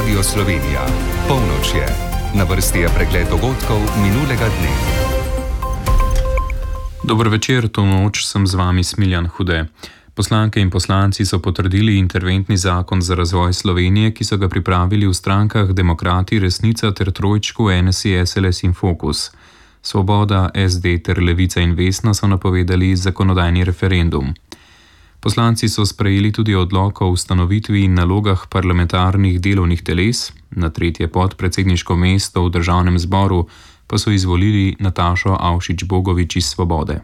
Radio Slovenija. Polnoč je. Na vrsti je pregled dogodkov minulega dne. Dober večer, to noč sem z vami Smiljan Hude. Poslanke in poslanci so potrdili interventni zakon za razvoj Slovenije, ki so ga pripravili v strankah Demokrati, Resnica ter trojčku NSI, SLS in Fokus. Svoboda, SD ter Levica in Vesna so napovedali zakonodajni referendum. Poslanci so sprejeli tudi odlok o ustanovitvi in nalogah parlamentarnih delovnih teles, na tretje podpredsedniško mesto v državnem zboru pa so izvolili Natašo Avšič-Bogovič iz Svobode.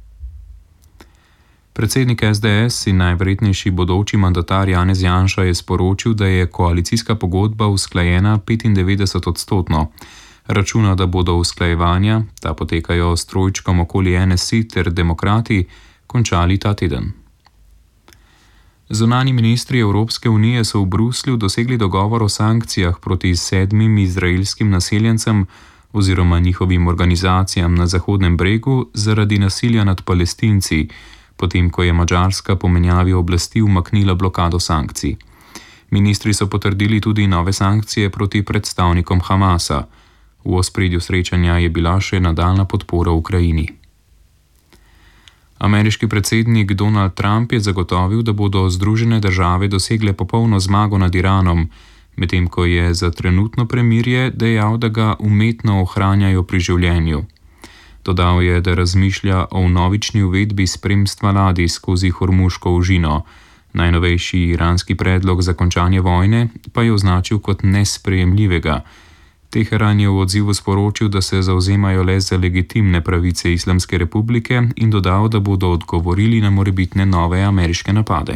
Predsednik SDS in najverjetnejši bodoči mandatar Janez Janša je sporočil, da je koalicijska pogodba usklajena 95%. Računa, da bodo usklajevanja, ta potekajo s trojčkom okoli NSI ter Demokrati, končali ta teden. Zunanji ministri Evropske unije so v Bruslju dosegli dogovor o sankcijah proti 7 izraelskim naseljencem oziroma njihovim organizacijam na Zahodnem bregu zaradi nasilja nad Palestinci, potem ko je Madžarska po menjavi oblasti umaknila blokado sankcij. Ministri so potrdili tudi nove sankcije proti predstavnikom Hamasa. V ospredju srečanja je bila še nadaljna podpora Ukrajini. Ameriški predsednik Donald Trump je zagotovil, da bodo Združene države dosegle popolno zmago nad Iranom, medtem ko je za trenutno premirje dejal, da ga umetno ohranjajo pri življenju. Dodal je, da razmišlja o vnovični uvedbi spremstva ladij skozi Hormuško ožino. Najnovejši iranski predlog za končanje vojne pa je označil kot nesprejemljivega. Teheran je v odzivu sporočil, da se zavzemajo le za legitimne pravice Islamske republike in dodal, da bodo odgovorili na morebitne nove ameriške napade.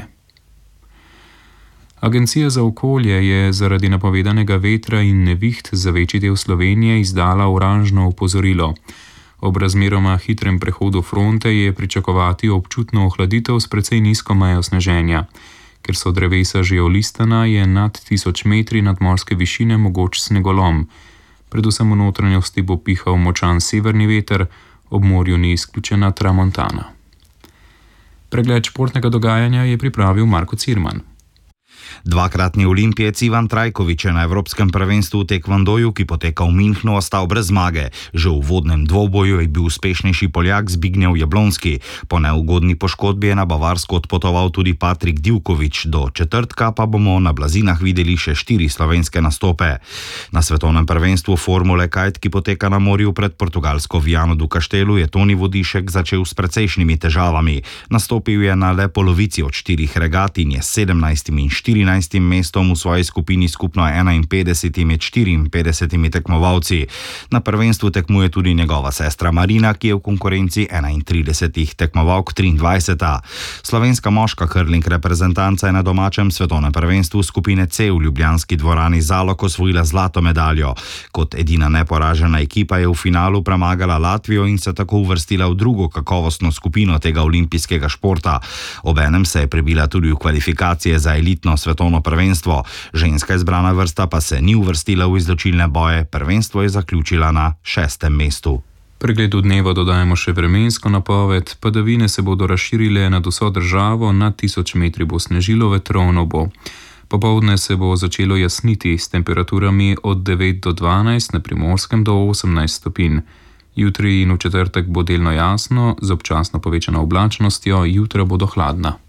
Agencija za okolje je zaradi napovedanega vetra in neviht za večji del Slovenije izdala oranžno opozorilo. Ob razmeroma hitrem prehodu fronte je pričakovati občutno ohladitev s precej nizko mejo sneženja. Ker so drevesa že olistana, je nad 1000 metri nadmorske višine mogoč snegolom. Predvsem v notranjosti bo pihal močan severni veter, ob morju ni izključena tramontana. Pregled športnega dogajanja je pripravil Marko Cirman. Dvakratni olimpijec Ivan Trajković je na Evropskem prvenstvu v tekvandoju, ki poteka v Münchnu, ostal brez zmage. Že v uvodnem dvoboju je bil uspešnejši Poljak Zbigniew Jablonski. Po neugodni poškodbi je na Bavarsko odpotoval tudi Patrik Divković. Do četrtka pa bomo na blazinah videli še 4 slovenske nastope. Na svetovnem prvenstvu Formule Kite, ki poteka na morju pred portugalsko Viano do Castelo, je Toni Vodišek začel s precejšnjimi težavami. Nastopil je na le polovici od 4 regat in je s 17 in 14 mestom v svoji skupini skupno 51 med 54 tekmovalci. Na prvenstvu tekmuje tudi njegova sestra Marina, ki je v konkurenci 31 tekmovalk 23. Slovenska moška curling reprezentanca je na domačem svetovnem prvenstvu skupine C v ljubljanski dvorani Zalog osvojila zlato medaljo. Kot edina neporažena ekipa je v finalu premagala Latvijo in se tako uvrstila v drugo kakovostno skupino tega olimpijskega športa. Obenem se je prebila tudi v kvalifikacije za elitno svetovno prvenstvo. Ženska izbrana vrsta pa se ni uvrstila v izločilne boje, prvenstvo je zaključila na 6. mestu. Pregledu dneva dodajamo še vremensko napoved. Padavine se bodo razširile nad vso državo, nad 1000 metri bo snežilo, vetrovno bo. Popoldne se bo začelo jasniti s temperaturami od 9 do 12, na Primorskem do 18 stopinj. Jutri in v četrtek bo delno jasno, z občasno povečano oblačnostjo, jutra bodo hladna.